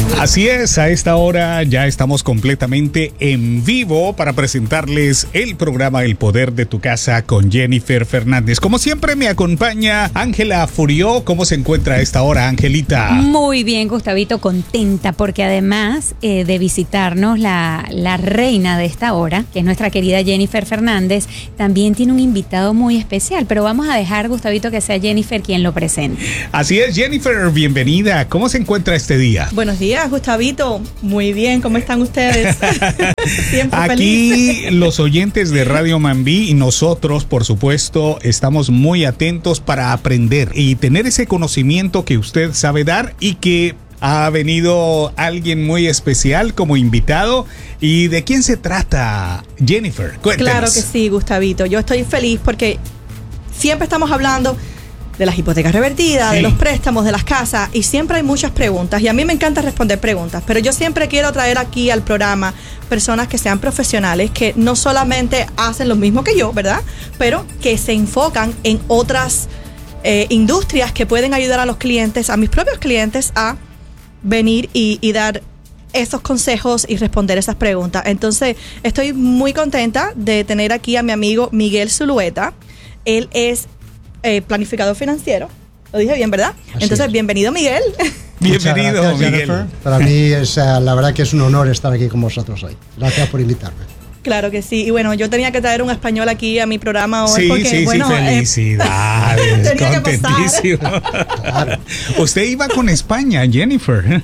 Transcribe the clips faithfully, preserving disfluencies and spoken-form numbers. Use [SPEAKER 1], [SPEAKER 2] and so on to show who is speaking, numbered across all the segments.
[SPEAKER 1] Así es, a esta hora ya estamos completamente en vivo para presentarles el programa El Poder de tu Casa con Jennifer Fernández. Como siempre me acompaña Ángela Furió. ¿Cómo se encuentra a esta hora, Angelita?
[SPEAKER 2] Muy bien, Gustavito, contenta porque además eh, de visitarnos la, la reina de esta hora, que es nuestra querida Jennifer Fernández, también tiene un invitado muy especial, pero vamos a dejar, Gustavito, que sea Jennifer quien lo presente.
[SPEAKER 1] Así es, Jennifer, bienvenida. ¿Cómo se encuentra este día?
[SPEAKER 3] Buenos días, Gustavito. Muy bien, ¿cómo están ustedes? Siempre
[SPEAKER 1] Aquí
[SPEAKER 3] feliz.
[SPEAKER 1] Los oyentes de Radio Mambí y nosotros, por supuesto, estamos muy atentos para aprender y tener ese conocimiento que usted sabe dar y que ha venido alguien muy especial como invitado. ¿Y de quién se trata, Jennifer? Cuéntenos.
[SPEAKER 3] Claro que sí, Gustavito. Yo estoy feliz porque siempre estamos hablando de las hipotecas revertidas, sí, de los préstamos, de las casas, y siempre hay muchas preguntas, y a mí me encanta responder preguntas, pero yo siempre quiero traer aquí al programa personas que sean profesionales, que no solamente hacen lo mismo que yo, ¿verdad?, pero que se enfocan en otras eh, industrias que pueden ayudar a los clientes, a mis propios clientes, a venir y, y dar esos consejos y responder esas preguntas. Entonces, estoy muy contenta de tener aquí a mi amigo Miguel Zulueta. Él es Eh, planificador financiero. Lo dije bien, ¿verdad?
[SPEAKER 4] Así
[SPEAKER 3] Entonces,
[SPEAKER 4] es.
[SPEAKER 3] bienvenido, Miguel.
[SPEAKER 1] Bienvenido,
[SPEAKER 4] gracias,
[SPEAKER 1] Miguel.
[SPEAKER 4] Jennifer. Para mí es uh, la verdad que es un honor estar aquí con vosotros hoy. Gracias por invitarme.
[SPEAKER 3] Claro que sí. Y bueno, yo tenía que traer un español aquí a mi programa hoy.
[SPEAKER 1] Sí,
[SPEAKER 3] porque,
[SPEAKER 1] sí,
[SPEAKER 3] bueno,
[SPEAKER 1] sí,
[SPEAKER 3] eh,
[SPEAKER 1] felicidades.
[SPEAKER 3] tenía que pasar.
[SPEAKER 1] Contentísimo.
[SPEAKER 4] Claro.
[SPEAKER 1] Usted iba con España, Jennifer.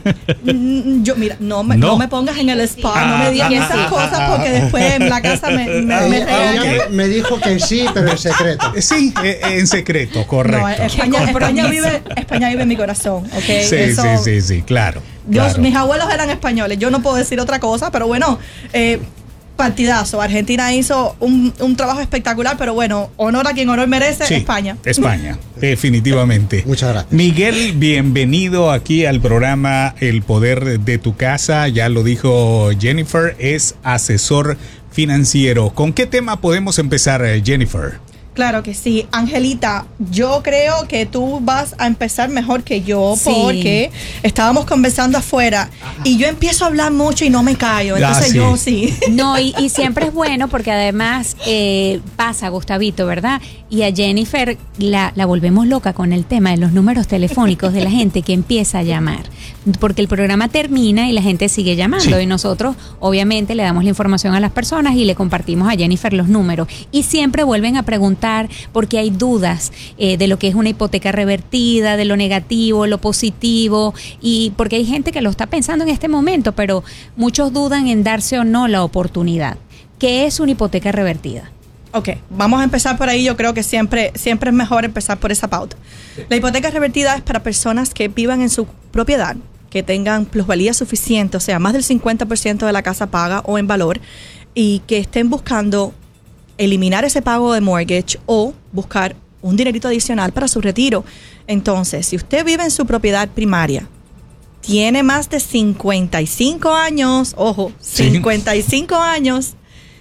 [SPEAKER 3] Yo, mira, no me,
[SPEAKER 1] No.
[SPEAKER 3] no me pongas en el spot,
[SPEAKER 1] Ah,
[SPEAKER 3] no me digas
[SPEAKER 1] ah,
[SPEAKER 3] esas
[SPEAKER 1] ah,
[SPEAKER 3] cosas
[SPEAKER 1] ah,
[SPEAKER 3] porque
[SPEAKER 1] ah,
[SPEAKER 3] después en la casa me, me, me
[SPEAKER 4] Ella-
[SPEAKER 3] regañan.
[SPEAKER 4] ella me dijo que sí, pero en secreto.
[SPEAKER 1] Sí, eh, en secreto, correcto.
[SPEAKER 3] No, España, España, vive, España vive en mi corazón, ¿ok?
[SPEAKER 1] Sí,
[SPEAKER 3] Eso-
[SPEAKER 1] sí, sí, sí, claro.
[SPEAKER 3] Yo-
[SPEAKER 1] claro.
[SPEAKER 3] Mis abuelos eran españoles, yo no puedo decir otra cosa, pero bueno, eh, partidazo. Argentina hizo un, un trabajo espectacular, pero bueno, honor a quien honor merece,
[SPEAKER 1] Sí,
[SPEAKER 3] España.
[SPEAKER 1] España, definitivamente.
[SPEAKER 4] Muchas gracias.
[SPEAKER 1] Miguel, bienvenido aquí al programa El Poder de tu Casa. Ya lo dijo Jennifer, es asesor financiero. ¿Con qué tema podemos empezar, Jennifer?
[SPEAKER 3] Claro que sí. Angelita, yo creo que tú vas a empezar mejor que yo,
[SPEAKER 2] Sí.
[SPEAKER 3] porque estábamos conversando afuera y yo empiezo a hablar mucho y no me callo, entonces
[SPEAKER 1] Ah, sí.
[SPEAKER 3] yo sí.
[SPEAKER 2] No, y, y siempre es bueno porque además eh, pasa, Gustavito, ¿verdad? Y a Jennifer la, la volvemos loca con el tema de los números telefónicos de la gente que empieza a llamar. Porque el programa termina y la gente sigue llamando.
[SPEAKER 1] Sí.
[SPEAKER 2] Y nosotros, obviamente, le damos la información a las personas y le compartimos a Jennifer los números. Y siempre vuelven a preguntar porque hay dudas eh, de lo que es una hipoteca revertida, de lo negativo, lo positivo. Y porque hay gente que lo está pensando en este momento, pero muchos dudan en darse o no la oportunidad. ¿Qué es una hipoteca revertida?
[SPEAKER 3] Ok, vamos a empezar por ahí. Yo creo que siempre, siempre es mejor empezar por esa pauta. La hipoteca revertida es para personas que vivan en su propiedad, que tengan plusvalía suficiente, o sea, más del cincuenta por ciento de la casa paga o en valor, y que estén buscando eliminar ese pago de mortgage o buscar un dinerito adicional para su retiro. Entonces, si usted vive en su propiedad primaria, tiene más de cincuenta y cinco años, ojo,
[SPEAKER 1] Sí.
[SPEAKER 3] cincuenta y cinco años,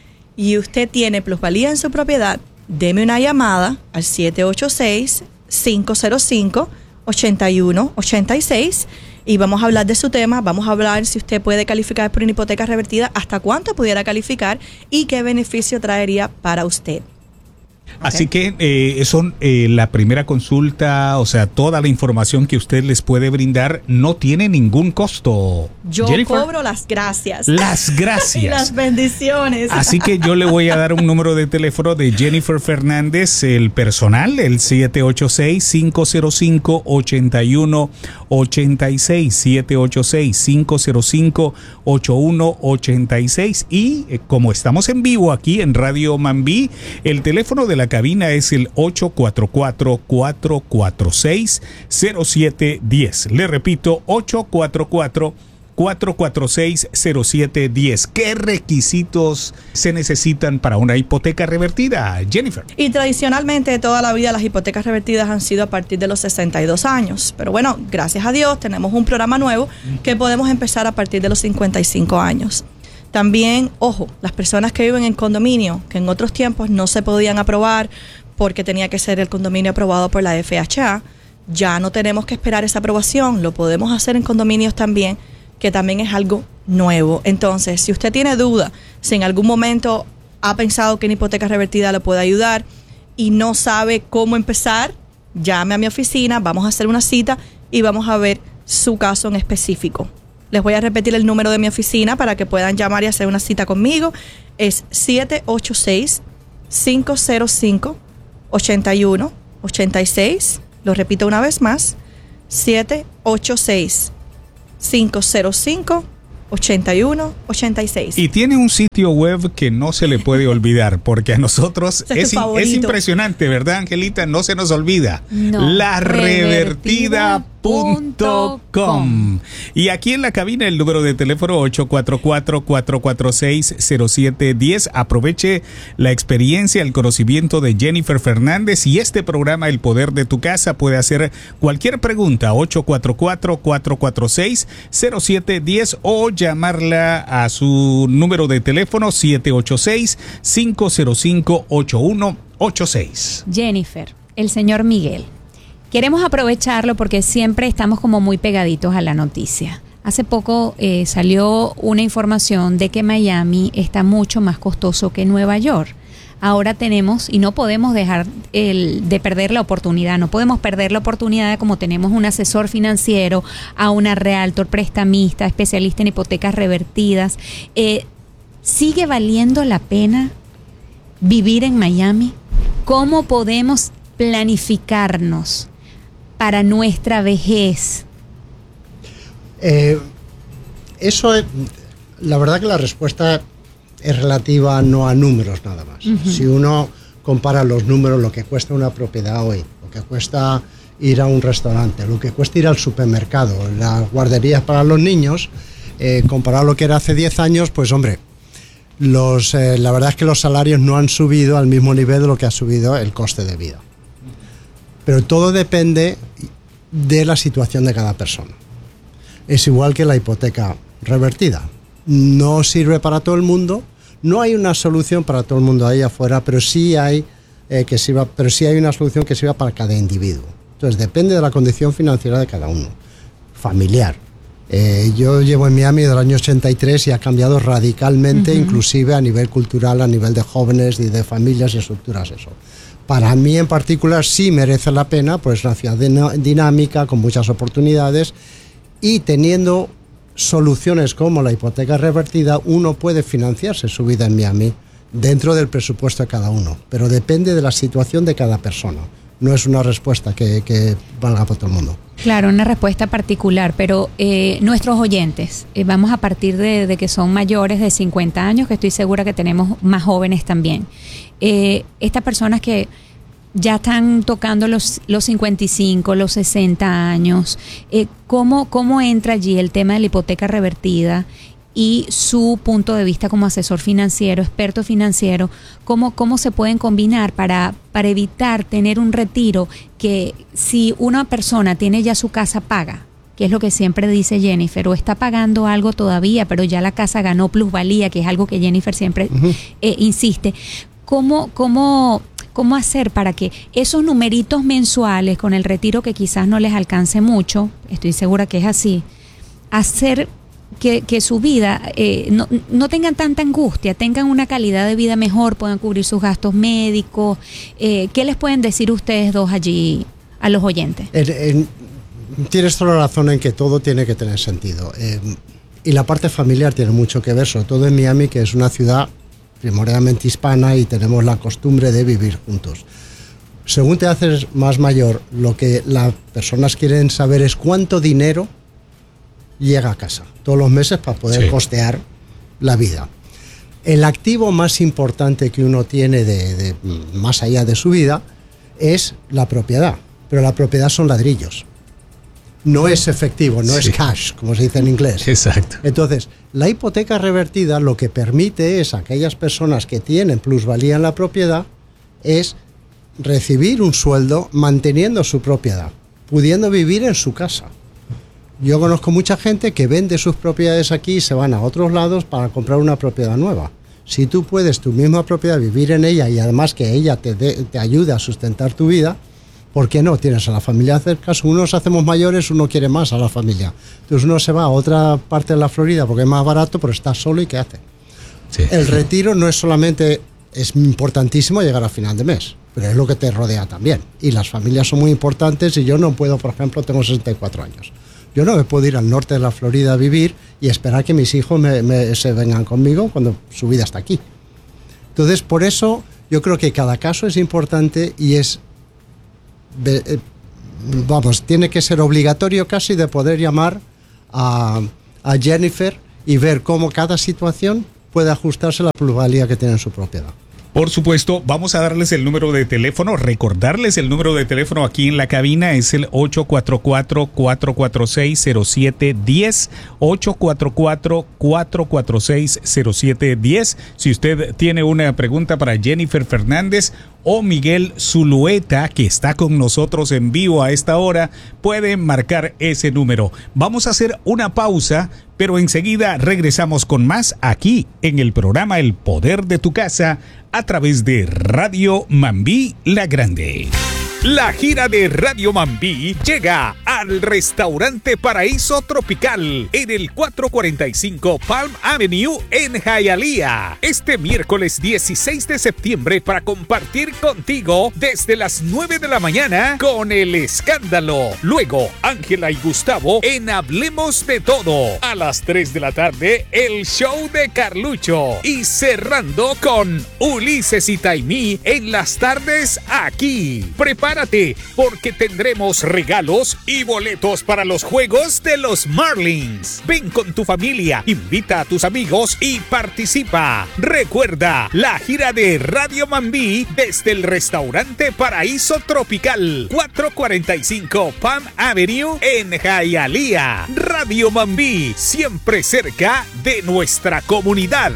[SPEAKER 3] y usted tiene plusvalía en su propiedad, deme una llamada al siete ocho seis, cinco cero cinco, ocho uno ocho seis y vamos a hablar de su tema. Vamos a hablar si usted puede calificar por una hipoteca revertida, hasta cuánto pudiera calificar y qué beneficio traería para usted.
[SPEAKER 1] Así que eh, son eh, la primera consulta, o sea, toda la información que usted les puede brindar no tiene ningún costo.
[SPEAKER 3] Yo
[SPEAKER 1] Jennifer,
[SPEAKER 3] cobro las gracias.
[SPEAKER 1] las
[SPEAKER 3] Y
[SPEAKER 1] gracias.
[SPEAKER 3] las bendiciones.
[SPEAKER 1] Así que yo le voy a dar un número de teléfono de Jennifer Fernández, el personal, el siete ocho seis, cinco cero cinco, ocho uno ocho seis, siete ocho seis, cinco cero cinco, ocho uno ocho seis. Y eh, como estamos en vivo aquí en Radio Mambí, el teléfono de la cabina es el ocho cuatro cuatro, cuatro cuatro seis, cero siete uno cero. Le repito, ocho cuatro cuatro, cuatro cuatro seis, cero siete uno cero. ¿Qué requisitos se necesitan para una hipoteca revertida, Jennifer?
[SPEAKER 3] Y tradicionalmente toda la vida las hipotecas revertidas han sido a partir de los sesenta y dos años. Pero bueno, gracias a Dios tenemos un programa nuevo que podemos empezar a partir de los cincuenta y cinco años. También, ojo, las personas que viven en condominio, que en otros tiempos no se podían aprobar porque tenía que ser el condominio aprobado por la F H A, ya no tenemos que esperar esa aprobación, lo podemos hacer en condominios también que también es algo nuevo. Entonces, si usted tiene duda, si en algún momento ha pensado que una hipoteca revertida le puede ayudar y no sabe cómo empezar, llame a mi oficina, vamos a hacer una cita y vamos a ver su caso en específico. Les voy a repetir el número de mi oficina para que puedan llamar y hacer una cita conmigo. Es siete ocho seis, cinco cero cinco, ocho uno ocho seis. Lo repito una vez más. siete ocho seis, cinco cero cinco, ocho uno ocho seis.
[SPEAKER 1] Y tiene un sitio web que no se le puede olvidar, porque a nosotros es, es impresionante, ¿verdad, Angelita? No se nos olvida.
[SPEAKER 2] No.
[SPEAKER 1] La revertida punto com. Y aquí en la cabina el número de teléfono ocho cuatro cuatro, cuatro cuatro seis, cero siete uno cero. Aproveche la experiencia, el conocimiento de Jennifer Fernández y este programa El Poder de tu Casa. Puede hacer cualquier pregunta, ocho cuatro cuatro, cuatro cuatro seis, cero siete uno cero, o llamarla a su número de teléfono siete ocho seis, cinco cero cinco, ocho uno ocho seis.
[SPEAKER 2] Jennifer, el señor Miguel. Queremos aprovecharlo porque siempre estamos como muy pegaditos a la noticia. Hace poco eh, salió una información de que Miami está mucho más costoso que Nueva York. Ahora tenemos, y no podemos dejar el, de perder la oportunidad, no podemos perder la oportunidad de como tenemos un asesor financiero, a una realtor, prestamista, especialista en hipotecas revertidas. Eh, ¿Sigue valiendo la pena vivir en Miami? ¿Cómo podemos planificarnos para nuestra vejez?
[SPEAKER 4] Eh, eso es, la verdad que la respuesta es relativa no a números nada más. Uh-huh. Si uno compara los números, lo que cuesta una propiedad hoy, lo que cuesta ir a un restaurante, lo que cuesta ir al supermercado, las guarderías para los niños, eh, comparado a lo que era hace diez años, pues hombre, los, eh, la verdad es que los salarios no han subido al mismo nivel de lo que ha subido el coste de vida. Pero todo depende de la situación de cada persona. Es igual que la hipoteca revertida. No sirve para todo el mundo, no hay una solución para todo el mundo ahí afuera, pero sí hay, eh, que sirva, pero sí hay una solución que sirva para cada individuo. Entonces depende de la condición financiera de cada uno. Familiar. Eh, yo llevo en Miami del año ochenta y tres y ha cambiado radicalmente, uh-huh. inclusive a nivel cultural, a nivel de jóvenes y de familias y estructuras, eso. Para mí en particular sí merece la pena, pues es una ciudad dinámica, con muchas oportunidades, y teniendo soluciones como la hipoteca revertida, uno puede financiarse su vida en Miami dentro del presupuesto de cada uno, pero depende de la situación de cada persona. No es una respuesta que, que valga para todo el mundo.
[SPEAKER 2] Claro, una respuesta particular, pero eh, nuestros oyentes, eh, vamos a partir de, de que son mayores de cincuenta años, que estoy segura que tenemos más jóvenes también. Eh, estas personas que ya están tocando los, los cincuenta y cinco, los sesenta años, eh, ¿cómo, ¿cómo entra allí el tema de la hipoteca revertida y su punto de vista como asesor financiero, experto financiero? ¿Cómo, cómo se pueden combinar para, para evitar tener un retiro que si una persona tiene ya su casa paga, que es lo que siempre dice Jennifer, o está pagando algo todavía, pero ya la casa ganó plusvalía, que es algo que Jennifer siempre uh-huh. eh, insiste? ¿Cómo, cómo, ¿Cómo hacer para que esos numeritos mensuales con el retiro que quizás no les alcance mucho, estoy segura que es así, hacer que, que su vida eh, no, no tengan tanta angustia, tengan una calidad de vida mejor, puedan cubrir sus gastos médicos? Eh, ¿Qué les pueden decir ustedes dos allí a los oyentes?
[SPEAKER 4] En, en, tienes toda la razón en que todo tiene que tener sentido. Eh, y la parte familiar tiene mucho que ver, sobre todo en Miami, que es una ciudad primordialmente hispana y tenemos la costumbre de vivir juntos. Según te haces más mayor, lo que las personas quieren saber es cuánto dinero llega a casa todos los meses para poder sí. costear la vida. El activo más importante que uno tiene de, de, más allá de su vida es la propiedad, pero la propiedad son ladrillos. No es efectivo, no sí. es cash, como se dice en inglés.
[SPEAKER 1] Exacto.
[SPEAKER 4] Entonces, la hipoteca revertida lo que permite es a aquellas personas que tienen plusvalía en la propiedad es recibir un sueldo manteniendo su propiedad, pudiendo vivir en su casa. Yo conozco mucha gente que vende sus propiedades aquí y se van a otros lados para comprar una propiedad nueva. Si tú puedes tu misma propiedad vivir en ella y además que ella te, de, te ayude a sustentar tu vida, ¿Por qué no? Tienes a la familia cerca, si unos hacemos mayores, uno quiere más a la familia. Entonces uno se va a otra parte de la Florida porque es más barato, pero está solo y ¿qué hace? Sí. El retiro no es solamente, es importantísimo llegar a final de mes, pero es lo que te rodea también. Y las familias son muy importantes y yo no puedo, por ejemplo, tengo sesenta y cuatro años. Yo no me puedo ir al norte de la Florida a vivir y esperar que mis hijos me, me, se vengan conmigo cuando su vida está aquí. Entonces, por eso yo creo que cada caso es importante y es... vamos, tiene que ser obligatorio casi de poder llamar a, a Jennifer y ver cómo cada situación puede ajustarse a la plusvalía que tiene en su propiedad.
[SPEAKER 1] Por supuesto, vamos a darles el número de teléfono, recordarles el número de teléfono aquí en la cabina, es el ocho cuatro cuatro, cuatro cuatro seis, cero siete uno cero, ocho cuatro cuatro, cuatro cuatro seis, cero siete uno cero. Si usted tiene una pregunta para Jennifer Fernández o Miguel Zulueta, que está con nosotros en vivo a esta hora, puede marcar ese número. Vamos a hacer una pausa, pero enseguida regresamos con más aquí en el programa El Poder de tu Casa a través de Radio Mambí La Grande. La gira de Radio Mambí llega al restaurante Paraíso Tropical en el cuatrocientos cuarenta y cinco Palm Avenue en Hialeah este miércoles dieciséis de septiembre para compartir contigo desde las nueve de la mañana con El Escándalo. Luego, Ángela y Gustavo en Hablemos de Todo. A las tres de la tarde, el show de Carlucho. Y cerrando con Ulises y Taimí en las tardes aquí. Prepara Prepárate, porque tendremos regalos y boletos para los juegos de los Marlins. Ven con tu familia, invita a tus amigos y participa. Recuerda, la gira de Radio Mambí desde el restaurante Paraíso Tropical, cuatrocientos cuarenta y cinco Palm Avenue en Hialeah. Radio Mambí, siempre cerca de nuestra comunidad.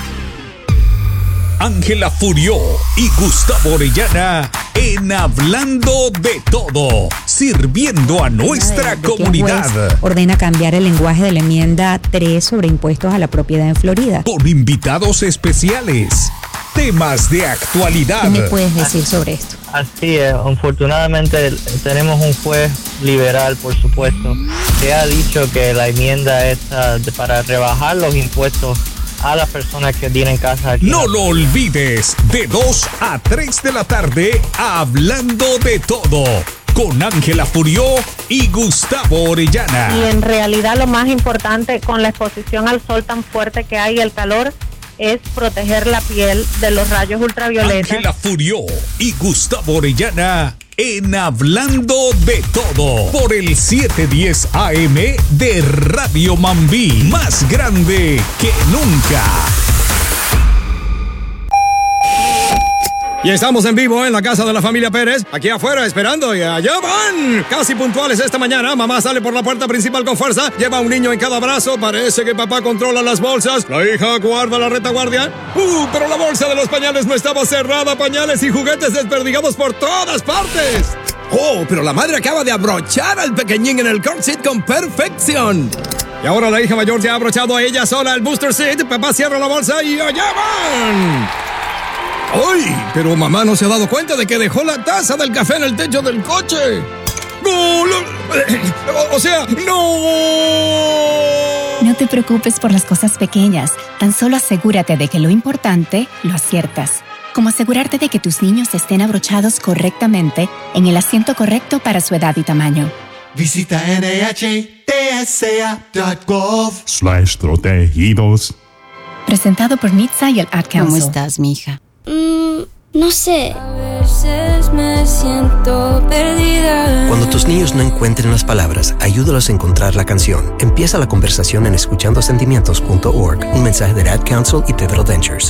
[SPEAKER 1] Ángela Furió y Gustavo Orellana en Hablando de Todo, sirviendo a nuestra
[SPEAKER 2] de, de
[SPEAKER 1] comunidad.
[SPEAKER 2] Que el juez ordena cambiar el lenguaje de la enmienda tres sobre impuestos a la propiedad en Florida.
[SPEAKER 1] Con invitados especiales, temas de actualidad.
[SPEAKER 2] ¿Qué me puedes decir sobre esto?
[SPEAKER 5] Así es, afortunadamente tenemos un juez liberal, por supuesto, que ha dicho que la enmienda es uh, para rebajar los impuestos a las personas que tienen casa aquí.
[SPEAKER 1] No lo olvides, de dos a tres de la tarde, Hablando de Todo, con Ángela Furió y Gustavo Orellana.
[SPEAKER 6] Y en realidad lo más importante con la exposición al sol tan fuerte que hay, el calor, es proteger la piel de los rayos ultravioletas.
[SPEAKER 1] Ángela Furió y Gustavo Orellana en Hablando de Todo por el setecientos diez A M de Radio Mambí, más grande que nunca.
[SPEAKER 7] Y estamos en vivo en la casa de la familia Pérez, aquí afuera esperando, y allá van. Casi puntuales esta mañana, mamá sale por la puerta principal con fuerza, lleva a un niño en cada brazo, parece que papá controla las bolsas, la hija guarda la retaguardia. Uh, pero la bolsa de los pañales no estaba cerrada, pañales y juguetes desperdigados por todas partes. Oh, pero la madre acaba de abrochar al pequeñín en el car seat con perfección. Y ahora la hija mayor ya ha abrochado a ella sola el booster seat, papá cierra la bolsa y allá van. ¡Ay! Pero mamá no se ha dado cuenta de que dejó la taza del café en el techo del coche. ¡No! O sea, ¡no!
[SPEAKER 8] No te preocupes por las cosas pequeñas. Tan solo asegúrate de que lo importante lo aciertas. Como asegurarte de que tus niños estén abrochados correctamente en el asiento correcto para su edad y tamaño.
[SPEAKER 9] Visita N H T S A punto gov
[SPEAKER 10] slash protegidos.
[SPEAKER 8] Presentado por N H T S A y el Ad Council.
[SPEAKER 11] ¿Cómo estás, mija?
[SPEAKER 12] Mm, no sé. A veces me siento perdida.
[SPEAKER 13] Cuando tus niños no encuentren las palabras, ayúdalos a encontrar la canción. Empieza la conversación en escuchando sentimientos punto org. Un mensaje de Ad Council y Pivotal Ventures.